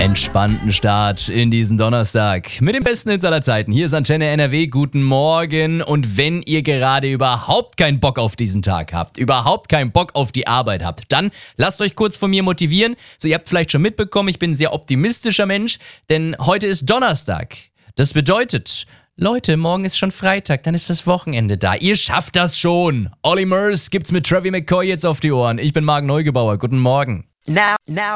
entspannten Start in diesen Donnerstag mit dem besten Hits aller Zeiten. Hier ist Antenne NRW, guten Morgen. Und wenn ihr gerade überhaupt keinen Bock auf diesen Tag habt, überhaupt keinen Bock auf die Arbeit habt, dann lasst euch kurz von mir motivieren. So, ihr habt vielleicht schon mitbekommen, ich bin ein sehr optimistischer Mensch, denn heute ist Donnerstag. Das bedeutet, Leute, morgen ist schon Freitag, dann ist das Wochenende da. Ihr schafft das schon. Olly Murs gibt's mit Travie McCoy jetzt auf die Ohren. Ich bin Marc Neugebauer. Guten Morgen. Now